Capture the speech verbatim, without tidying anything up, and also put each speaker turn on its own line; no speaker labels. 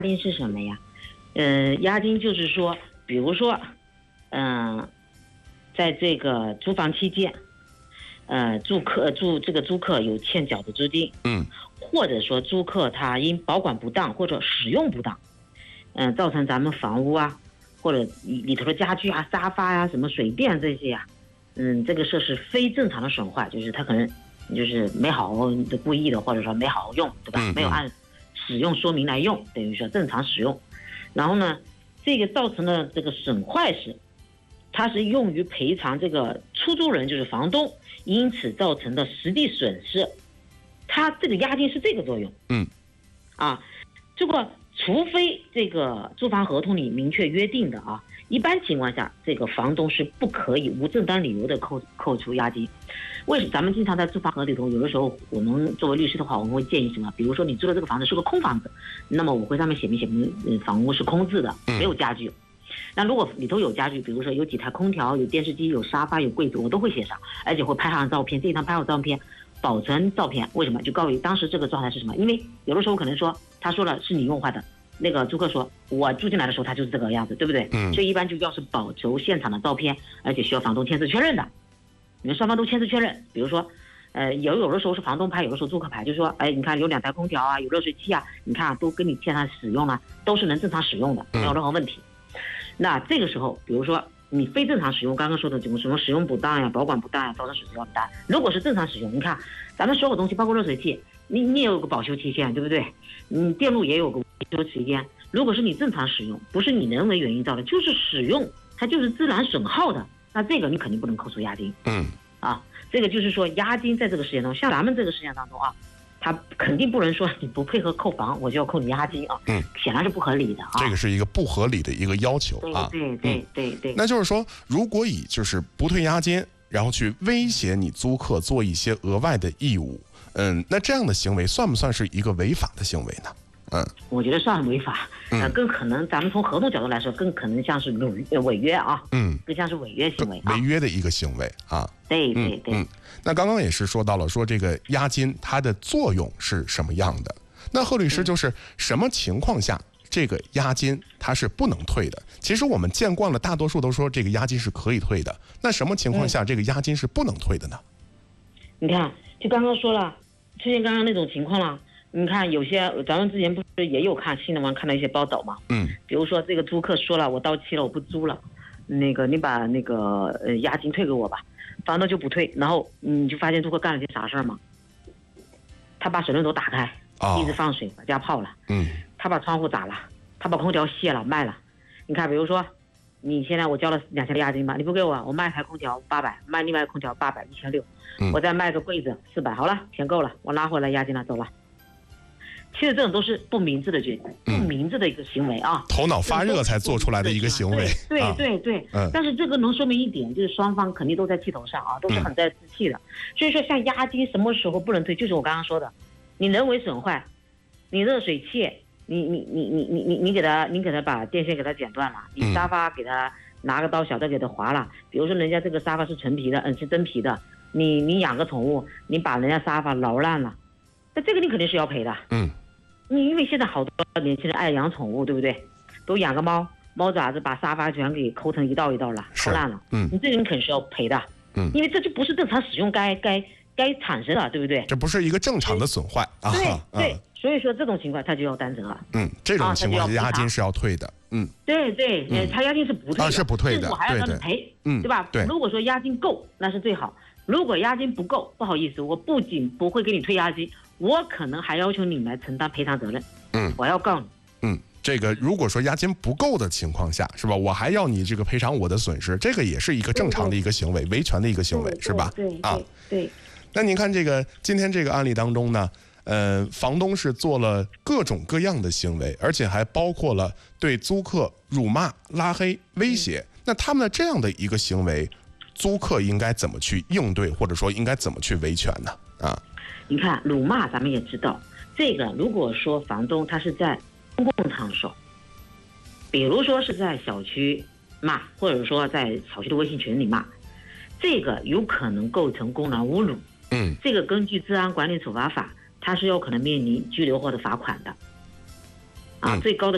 金是什么呀？呃，押金就是说，比如说，嗯、呃，在这个租房期间，呃，租客租这个租客有欠缴的租金，
嗯，
或者说租客他因保管不当或者使用不当，嗯、呃，造成咱们房屋啊，或者里头的家具啊、沙发呀、啊、什么水电这些呀、啊，嗯，这个设施非正常的损坏，就是他可能就是没好好的故意的，或者说没好好用，对吧？
嗯嗯
没有按使用说明来用，等于说正常使用。然后呢，这个造成的这个损坏时，它是用于赔偿这个出租人，就是房东，因此造成的实际损失。它这个押金是这个作用。
嗯，
啊，这个除非这个租房合同里明确约定的啊，一般情况下，这个房东是不可以无正当理由的扣扣除押金。为什么？咱们经常在租房合里头，有的时候我们作为律师的话，我们会建议什么？比如说你租的这个房子是个空房子，那么我会上面写明写明，嗯，房屋是空置的，没有家具。那如果里头有家具，比如说有几台空调、有电视机、有沙发、有柜子，我都会写上，而且会拍上照片，这一张拍好照片，保存照片。为什么？就告诉你当时这个状态是什么？因为有的时候可能说他说了是你用坏的，那个租客说我住进来的时候他就是这个样子，对不对？
嗯。
所以一般就要是保留现场的照片，而且需要房东签字确认的。你们双方都签字确认，比如说，呃，有有的时候是房东拍，有的时候租客拍，就说，哎，你看有两台空调啊，有热水器啊，你看都跟你现场使用了，都是能正常使用的，没有任何问题。那这个时候，比如说你非正常使用，刚刚说的这种什么使用不当呀、保管不当呀，造成损失要不大。如果是正常使用，你看咱们所有东西，包括热水器，你你也有个保修期限，对不对？你电路也有个维修期间。如果是你正常使用，不是你人为原因造的，就是使用它就是自然损耗的。那这个你肯定不能扣除押金。
嗯，
啊，这个就是说押金在这个事件中，像咱们这个事件当中啊，他肯定不能说你不配合扣房，我就要扣你押金啊。
嗯，
显然是不合理的啊。
这个是一个不合理的一个要求啊。
对对对对对。
那就是说，如果以就是不退押金，然后去威胁你租客做一些额外的义务，嗯，那这样的行为算不算是一个违法的行为呢？嗯，
我觉得算违法，呃，更可能咱们从合同角度来说，更可能像是违违约啊，
嗯，
更像是违约行为、啊，
违约的一个行为啊。
对对对。
嗯，那刚刚也是说到了，说这个押金它的作用是什么样的？那贺律师就是什么情况下这个押金它是不能退的？其实我们见惯了，大多数都说这个押金是可以退的。那什么情况下这个押金是不能退的呢？
你看，就刚刚说了，出现刚刚那种情况了。你看，有些咱们之前不是也有看新闻看到一些报道嘛？
嗯，
比如说这个租客说了，我到期了，我不租了，那个你把那个呃押金退给我吧，房东就不退，然后你就发现租客干了件啥事儿吗？他把水龙头打开，
哦、
一直放水把家泡了，
嗯，
他把窗户砸了，他把空调卸了卖了。你看，比如说你现在我交了两千的押金吧，你不给我，我卖一台空调八百，卖另外一个空调八百，一千六，我再卖个柜子四百，好了，钱够了，我拿回来押金了，走了。其实这种都是不明智的决定，不明智的一个行为啊，
头脑发热才做出来的一个行为。
对对对对，嗯。但是这个能说明一点，就是双方肯定都在气头上啊，都是很在置气的。所以说，像押金什么时候不能退，就是我刚刚说的，你人为损坏，你热水器，你你你你你你你给他，你给他把电线给他剪断了，你沙发给他拿个刀小刀给他划了，比如说人家这个沙发是陈皮的，嗯，是真皮的，你你养个宠物，你把人家沙发挠烂了，那这个你肯定是要赔的。
嗯。
你因为现在好多年轻人爱养宠物，对不对？都养个猫，猫爪子把沙发全给抠成一道一道了，抠烂了。嗯，你这个你肯定是要赔的。
嗯，
因为这就不是正常使用该该该产生的，对不对？
这不是一个正常的损坏啊。
对对，所以说这种情况他就要担责。
嗯，这种情况押金是要退的。嗯，
对对，嗯，他押金是不退的，
啊是不退的，
我还要让你赔，嗯，对吧？
对。
如果说押金够，那是最好。如果押金不够，不好意思，我不仅不会给你退押金，我可能还要求你来承担赔偿责任。
嗯，
我要告你。
嗯，这个如果说押金不够的情况下，是吧？我还要你这个赔偿我的损失，这个也是一个正常的一个行为，维权的一个行为，是吧？
对
啊，
对。
那您看这个今天这个案例当中呢，呃，房东是做了各种各样的行为，而且还包括了对租客辱骂、拉黑、威胁。嗯、那他们的这样的一个行为，租客应该怎么去应对，或者说应该怎么去维权呢？啊，
你看辱骂，咱们也知道。这个如果说房东他是在公共场所，比如说是在小区骂，或者说在小区的微信群里骂，这个有可能构成公然侮辱。
嗯，
这个根据治安管理处罚法，它是有可能面临拘留或者罚款的。啊，最高的